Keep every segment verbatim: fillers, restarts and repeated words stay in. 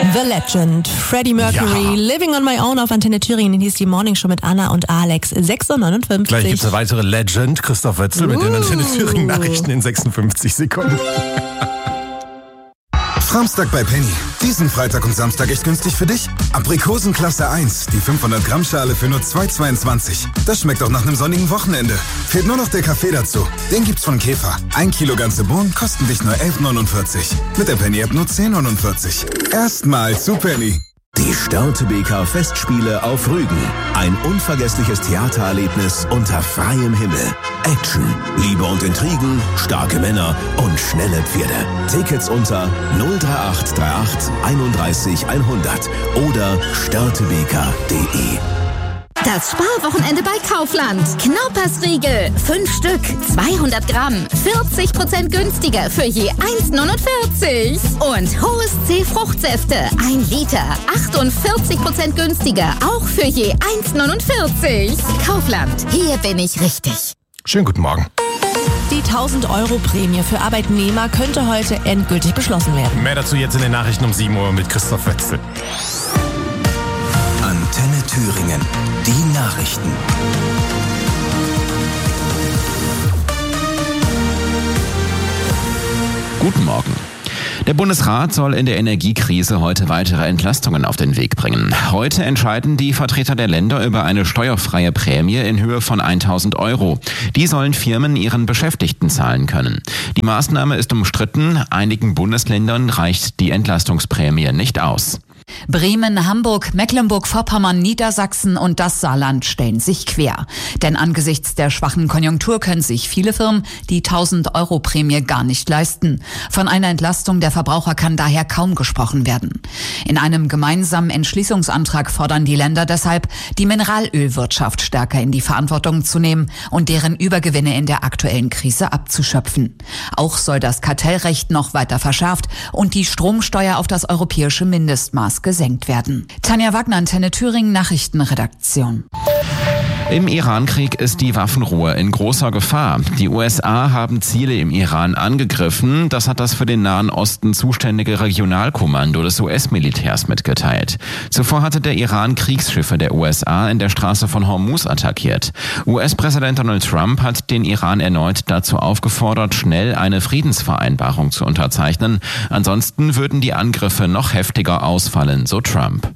The Legend, Freddie Mercury, ja. Living on My Own auf Antenne Thüringen. Hier ist die Morning Show mit Anna und Alex, sechs Uhr neunundfünfzig. Gleich gibt es eine weitere Legend, Christoph Wetzel, uh. mit den Antenne Thüringen Nachrichten in sechsundfünfzig Sekunden. Samstag bei Penny. Diesen Freitag und Samstag echt günstig für dich. Aprikosen Klasse eins, die fünfhundert Gramm Schale für nur zwei Euro zweiundzwanzig. Das schmeckt auch nach einem sonnigen Wochenende. Fehlt nur noch der Kaffee dazu. Den gibt's von Käfer. Ein Kilo ganze Bohnen kosten dich nur elf Euro neunundvierzig. Mit der Penny-App nur zehn Euro neunundvierzig. Erstmal zu Penny. Die Störtebeker Festspiele auf Rügen. Ein unvergessliches Theatererlebnis unter freiem Himmel. Action, Liebe und Intrigen, starke Männer und schnelle Pferde. Tickets unter null drei acht drei acht einunddreißig hundert oder störtebeker punkt de. Das Sparwochenende bei Kaufland. Knaupersriegel, fünf Stück, zweihundert Gramm, vierzig Prozent günstiger für je eins Euro neunundvierzig. Und Hohes C Fruchtsäfte, ein Liter, achtundvierzig Prozent günstiger, auch für je eins Euro neunundvierzig. Kaufland, hier bin ich richtig. Schönen guten Morgen. Die tausend Euro Prämie für Arbeitnehmer könnte heute endgültig beschlossen werden. Mehr dazu jetzt in den Nachrichten um sieben Uhr mit Christoph Wetzel. Antenne Thüringen. Die Nachrichten. Guten Morgen. Der Bundesrat soll in der Energiekrise heute weitere Entlastungen auf den Weg bringen. Heute entscheiden die Vertreter der Länder über eine steuerfreie Prämie in Höhe von tausend Euro. Die sollen Firmen ihren Beschäftigten zahlen können. Die Maßnahme ist umstritten. Einigen Bundesländern reicht die Entlastungsprämie nicht aus. Bremen, Hamburg, Mecklenburg-Vorpommern, Niedersachsen und das Saarland stellen sich quer. Denn angesichts der schwachen Konjunktur können sich viele Firmen die tausend Euro Prämie gar nicht leisten. Von einer Entlastung der Verbraucher kann daher kaum gesprochen werden. In einem gemeinsamen Entschließungsantrag fordern die Länder deshalb, die Mineralölwirtschaft stärker in die Verantwortung zu nehmen und deren Übergewinne in der aktuellen Krise abzuschöpfen. Auch soll das Kartellrecht noch weiter verschärft und die Stromsteuer auf das europäische Mindestmaß gesenkt werden. Tanja Wagner, Antenne Thüringen, Nachrichtenredaktion. Im Irankrieg ist die Waffenruhe in großer Gefahr. Die U S A haben Ziele im Iran angegriffen. Das hat das für den Nahen Osten zuständige Regionalkommando des U S-Militärs mitgeteilt. Zuvor hatte der Iran Kriegsschiffe der U S A in der Straße von Hormuz attackiert. U S-Präsident Donald Trump hat den Iran erneut dazu aufgefordert, schnell eine Friedensvereinbarung zu unterzeichnen. Ansonsten würden die Angriffe noch heftiger ausfallen, so Trump.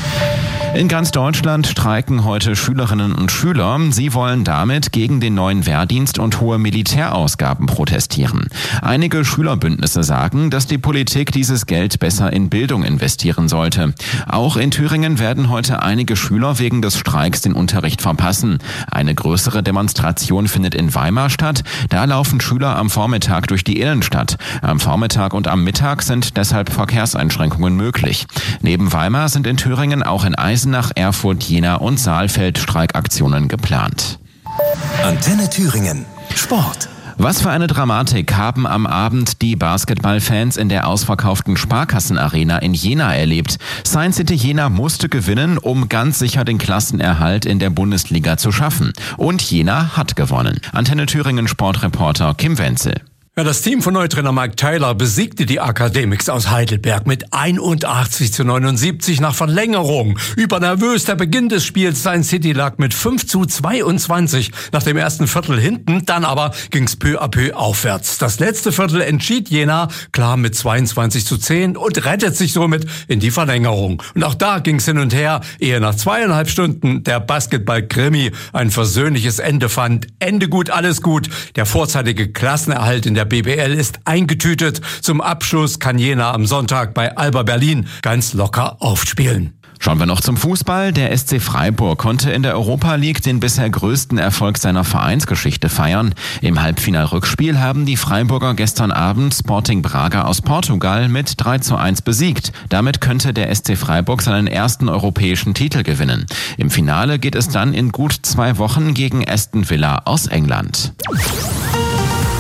In ganz Deutschland streiken heute Schülerinnen und Schüler. Sie wollen damit gegen den neuen Wehrdienst und hohe Militärausgaben protestieren. Einige Schülerbündnisse sagen, dass die Politik dieses Geld besser in Bildung investieren sollte. Auch in Thüringen werden heute einige Schüler wegen des Streiks den Unterricht verpassen. Eine größere Demonstration findet in Weimar statt. Da laufen Schüler am Vormittag durch die Innenstadt. Am Vormittag und am Mittag sind deshalb Verkehrseinschränkungen möglich. Neben Weimar sind in Thüringen auch in Eisenach, Erfurt, Jena und Saalfeld Streikaktionen geplant. Antenne Thüringen. Sport. Was für eine Dramatik haben am Abend die Basketballfans in der ausverkauften Sparkassenarena in Jena erlebt. Science City Jena musste gewinnen, um ganz sicher den Klassenerhalt in der Bundesliga zu schaffen. Und Jena hat gewonnen. Antenne Thüringen Sportreporter Kim Wenzel. Ja, das Team von Neutrainer Mike Taylor besiegte die Academics aus Heidelberg mit einundachtzig zu neunundsiebzig nach Verlängerung. Übernervös der Beginn des Spiels. Science City lag mit fünf zu zweiundzwanzig nach dem ersten Viertel hinten. Dann aber ging's peu à peu aufwärts. Das letzte Viertel entschied Jena klar mit zweiundzwanzig zu zehn und rettet sich somit in die Verlängerung. Und auch da ging's hin und her, ehe nach zweieinhalb Stunden der Basketball-Krimi ein versöhnliches Ende fand. Ende gut, alles gut. Der vorzeitige Klassenerhalt in der B B L ist eingetütet. Zum Abschluss kann Jena am Sonntag bei Alba Berlin ganz locker aufspielen. Schauen wir noch zum Fußball. Der S C Freiburg konnte in der Europa League den bisher größten Erfolg seiner Vereinsgeschichte feiern. Im Halbfinal-Rückspiel haben die Freiburger gestern Abend Sporting Braga aus Portugal mit drei zu eins besiegt. Damit könnte der S C Freiburg seinen ersten europäischen Titel gewinnen. Im Finale geht es dann in gut zwei Wochen gegen Aston Villa aus England.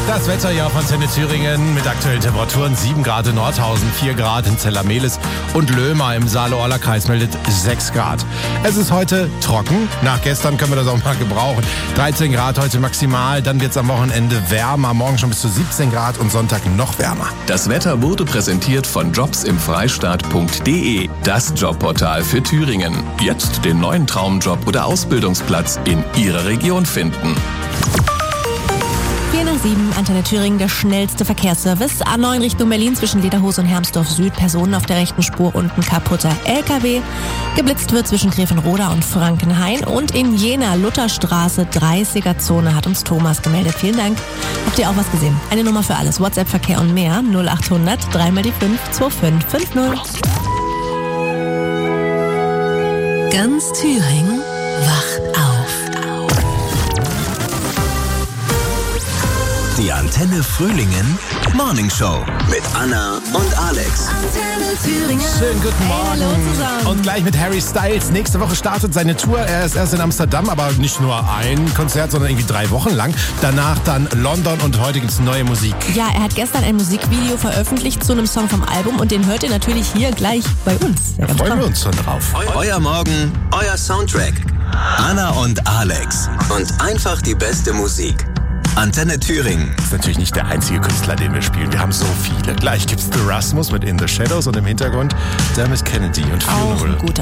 Das Wetter hier auf Antenne Thüringen mit aktuellen Temperaturen sieben Grad in Nordhausen, vier Grad in Zella-Mehlis und Löhmer im Saale-Orla-Kreis meldet sechs Grad. Es ist heute trocken. Nach gestern können wir das auch mal gebrauchen. dreizehn Grad heute maximal, dann wird es am Wochenende wärmer. Morgen schon bis zu siebzehn Grad und Sonntag noch wärmer. Das Wetter wurde präsentiert von jobs im freistaat punkt de, das Jobportal für Thüringen. Jetzt den neuen Traumjob oder Ausbildungsplatz in Ihrer Region finden. vier nach sieben, Antenne Thüringen, der schnellste Verkehrsservice. A neun Richtung Berlin zwischen Lederhose und Hermsdorf Süd. Personen auf der rechten Spur und ein kaputter L K W. Geblitzt wird zwischen Grevenroda und Frankenhain. Und in Jena, Lutherstraße, dreißiger Zone, hat uns Thomas gemeldet. Vielen Dank. Habt ihr auch was gesehen? Eine Nummer für alles. WhatsApp-Verkehr und mehr. null achthundert, drei mal die fünf, zwei fünf fünf null. Ganz Thüringen wacht auf. Die Antenne Frühlingen Morning Show mit Anna und Alex. Antenne Thüringen. Schönen guten Morgen. Hey, hallo zusammen. Und gleich mit Harry Styles. Nächste Woche startet seine Tour. Er ist erst in Amsterdam, aber nicht nur ein Konzert, sondern irgendwie drei Wochen lang. Danach dann London und heute gibt's neue Musik. Ja, er hat gestern ein Musikvideo veröffentlicht zu einem Song vom Album und den hört ihr natürlich hier gleich bei uns. Da freuen wir uns schon drauf. Euer Morgen, euer Soundtrack. Anna und Alex. Und einfach die beste Musik. Antenne Thüringen. Das ist natürlich nicht der einzige Künstler, den wir spielen. Wir haben so viele. Gleich gibt's The Rasmus mit In the Shadows und im Hintergrund Dermot Kennedy und Auch Funeral. ein guter